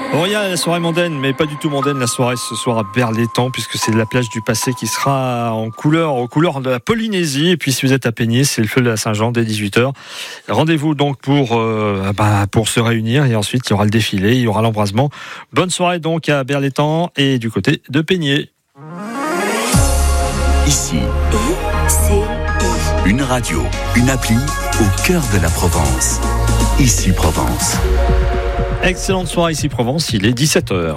Auria, la soirée mondaine, mais pas du tout mondaine la soirée ce soir à Berlétan, puisque c'est la plage du passé qui sera aux couleurs de la Polynésie. Et puis si vous êtes à Peigné, c'est le feu de la Saint-Jean dès 18h. Rendez-vous donc pour se réunir, et ensuite il y aura le défilé, il y aura l'embrasement. Bonne soirée donc à Berlétan et du côté de Peigné. Ici, une radio, une appli au cœur de la Provence. Ici Provence. Excellente soirée ici Provence, il est 17h.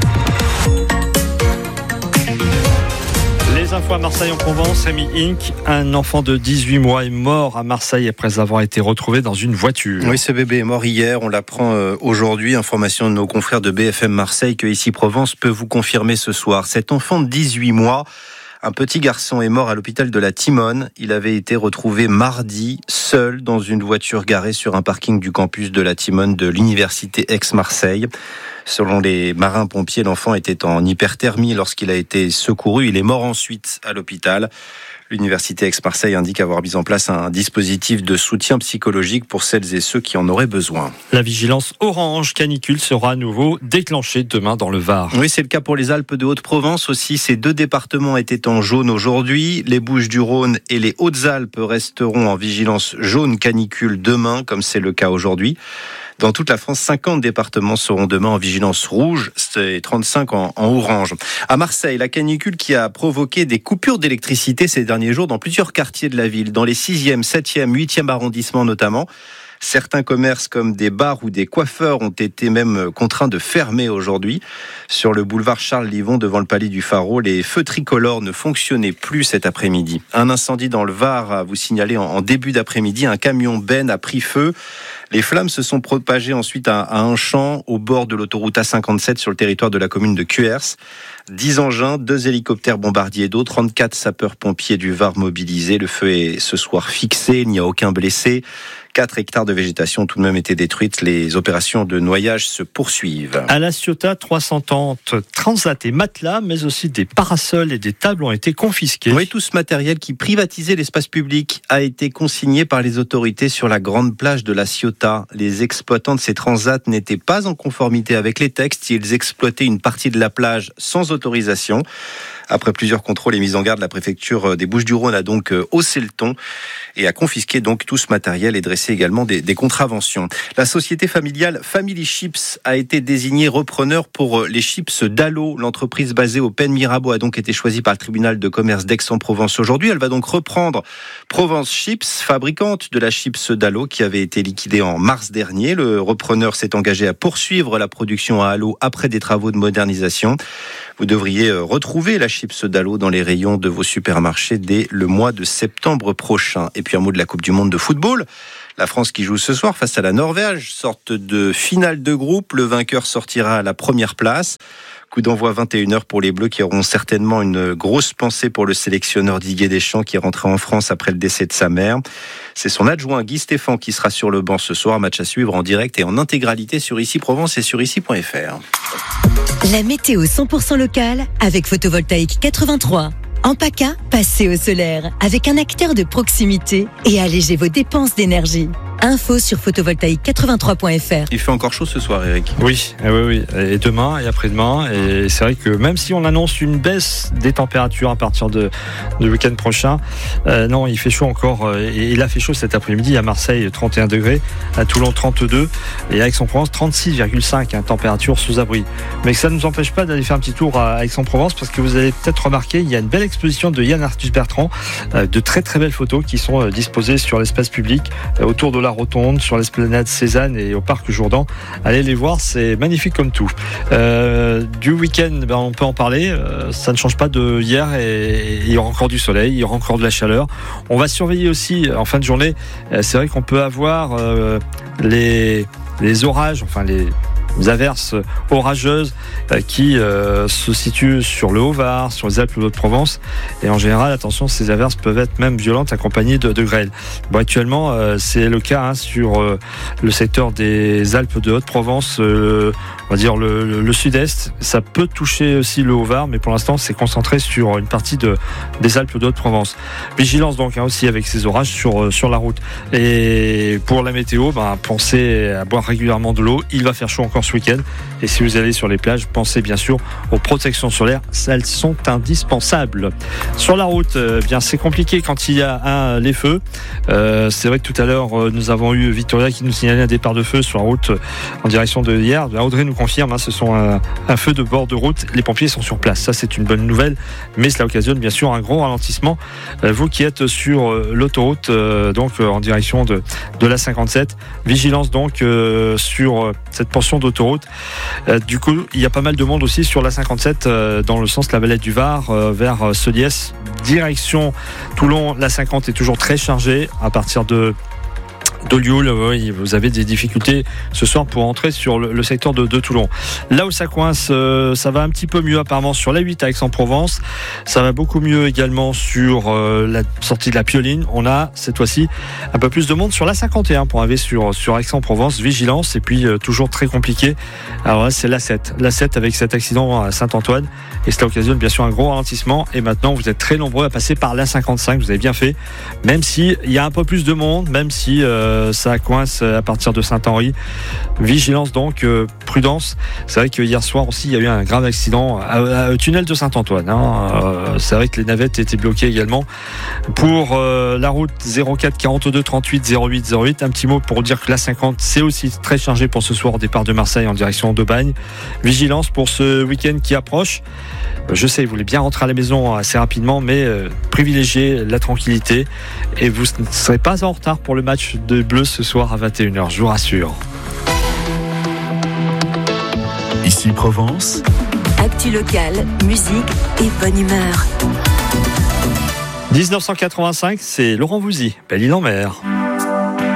Les infos à Marseille en Provence, Rémi Inc. Un enfant de 18 mois est mort à Marseille après avoir été retrouvé dans une voiture. Oui, ce bébé est mort hier, on l'apprend aujourd'hui. Information de nos confrères de BFM Marseille que ici Provence peut vous confirmer ce soir. Cet enfant de 18 mois, un petit garçon, est mort à l'hôpital de la Timone. Il avait été retrouvé mardi seul dans une voiture garée sur un parking du campus de la Timone de l'université Aix-Marseille. Selon les marins-pompiers, l'enfant était en hyperthermie lorsqu'il a été secouru. Il est mort ensuite à l'hôpital. L'université Aix-Marseille indique avoir mis en place un dispositif de soutien psychologique pour celles et ceux qui en auraient besoin. La vigilance orange canicule sera à nouveau déclenchée demain dans le Var. Oui, c'est le cas pour les Alpes de Haute-Provence aussi. Ces deux départements étaient en jaune aujourd'hui. Les Bouches-du-Rhône et les Hautes-Alpes resteront en vigilance jaune canicule demain, comme c'est le cas aujourd'hui. Dans toute la France, 50 départements seront demain en vigilance rouge, c'est 35 en orange. À Marseille, la canicule qui a provoqué des coupures d'électricité ces derniers jours dans plusieurs quartiers de la ville, dans les 6e, 7e, 8e arrondissements notamment. Certains commerces comme des bars ou des coiffeurs ont été même contraints de fermer aujourd'hui. Sur le boulevard Charles-Livon, devant le palais du Pharaon, les feux tricolores ne fonctionnaient plus cet après-midi. Un incendie dans le Var à vous signaler en début d'après-midi. Un camion benne a pris feu. Les flammes se sont propagées ensuite à un champ au bord de l'autoroute A57 sur le territoire de la commune de Cuers. 10 engins, 2 hélicoptères bombardiers d'eau, 34 sapeurs-pompiers du Var mobilisés. Le feu est ce soir fixé, il n'y a aucun blessé. 4 hectares de végétation ont tout de même été détruites. Les opérations de noyage se poursuivent. À La Ciotat, 300 tentes, transats et matelas, mais aussi des parasols et des tables ont été confisqués. Oui, tout ce matériel qui privatisait l'espace public a été consigné par les autorités sur la grande plage de La Ciotat. Les exploitants de ces transats n'étaient pas en conformité avec les textes. Ils exploitaient une partie de la plage sans autorisation. Après plusieurs contrôles et mises en garde, la préfecture des Bouches-du-Rhône a donc haussé le ton et a confisqué donc tout ce matériel et dressé également des contraventions. La société familiale Family Chips a été désignée repreneur pour les chips Dallo. L'entreprise basée au Pen Mirabeau a donc été choisie par le tribunal de commerce d'Aix-en-Provence aujourd'hui. Elle va donc reprendre Provence Chips, fabricante de la chips Dallo qui avait été liquidée en mars dernier. Le repreneur s'est engagé à poursuivre la production à Allo après des travaux de modernisation. Vous devriez retrouver la chips Dallo dans les rayons de vos supermarchés dès le mois de septembre prochain. Et puis un mot de la Coupe du Monde de football. La France qui joue ce soir face à la Norvège, sorte de finale de groupe. Le vainqueur sortira à la première place. Coup d'envoi 21h pour les Bleus qui auront certainement une grosse pensée pour le sélectionneur Didier Deschamps qui est rentré en France après le décès de sa mère. C'est son adjoint Guy Stéphane qui sera sur le banc ce soir. Match à suivre en direct et en intégralité sur Ici Provence et sur ici.fr. La météo 100% locale avec Photovoltaïque 83. En PACA, passez au solaire avec un acteur de proximité et allégez vos dépenses d'énergie. Info sur photovoltaïque83.fr. Il fait encore chaud ce soir, Eric. Oui. Et demain et après-demain. Et c'est vrai que même si on annonce une baisse des températures à partir de week-end prochain, non, il fait chaud encore. Et il a fait chaud cet après-midi à Marseille, 31 degrés, à Toulon 32 et à Aix-en-Provence 36,5, température sous abri. Mais ça ne nous empêche pas d'aller faire un petit tour à Aix-en-Provence parce que vous avez peut-être remarqué, il y a une belle exposition de Yann Arthus Bertrand, de très très belles photos qui sont disposées sur l'espace public autour de la Rotonde, sur l'esplanade Cézanne et au parc Jourdan. Allez les voir, c'est magnifique comme tout. Du week-end, on peut en parler. Ça ne change pas de hier et il y aura encore du soleil, il y aura encore de la chaleur. On va surveiller aussi en fin de journée. C'est vrai qu'on peut avoir les orages, enfin les averses orageuses qui se situent sur le Haut-Var, sur les Alpes de Haute-Provence. Et en général, attention, ces averses peuvent être même violentes, accompagnées de grêle. Bon, actuellement, c'est le cas sur le secteur des Alpes de Haute-Provence, on va dire le sud-est. Ça peut toucher aussi le Haut-Var, mais pour l'instant, c'est concentré sur une partie des Alpes de Haute-Provence. Vigilance donc aussi avec ces orages sur la route. Et pour la météo, pensez à boire régulièrement de l'eau. Il va faire chaud encore ce week-end. Et si vous allez sur les plages, pensez bien sûr aux protections solaires, elles sont indispensables. Sur la route, bien c'est compliqué quand il y a les feux. C'est vrai que tout à l'heure nous avons eu Victoria qui nous signalait un départ de feu sur la route en direction de hier. Audrey nous confirme, ce sont un feu de bord de route. Les pompiers sont sur place, ça c'est une bonne nouvelle, mais cela occasionne bien sûr un gros ralentissement. Vous qui êtes sur l'autoroute, donc en direction de la 57, vigilance donc sur cette portion d'autoroute. Du coup, il y a pas mal de monde aussi sur la 57 dans le sens de la Valette du Var vers Soliès, direction Toulon. La 50 est toujours très chargée à partir de Lioul. Oui, vous avez des difficultés ce soir pour entrer sur le secteur de Toulon. Là où ça coince, ça va un petit peu mieux apparemment sur la 8 à Aix-en-Provence. Ça va beaucoup mieux également sur la sortie de la Pioline. On a cette fois-ci un peu plus de monde sur la 51 pour arriver sur Aix-en-Provence. Vigilance, et puis toujours très compliqué. Alors là, c'est la 7 avec cet accident à Saint-Antoine, et cela occasionne bien sûr un gros ralentissement. Et maintenant vous êtes très nombreux à passer par la 55. Vous avez bien fait, même si il y a un peu plus de monde, même si ça coince à partir de Saint-Henri. Vigilance donc, prudence. C'est vrai que hier soir aussi il y a eu un grave accident au tunnel de Saint-Antoine. C'est vrai que les navettes étaient bloquées également. Pour la route 04 42 38 08 08, un petit mot pour dire que la 50 c'est aussi très chargé pour ce soir au départ de Marseille en direction d'Aubagne. Vigilance pour ce week-end qui approche. Je sais, vous voulez bien rentrer à la maison assez rapidement, mais privilégiez la tranquillité et vous ne serez pas en retard pour le match de Bleu ce soir à 21h, je vous rassure. Ici Provence. Actu locale, musique et bonne humeur. 1985, c'est Laurent Voulzy, Belle-Île-en-Mer.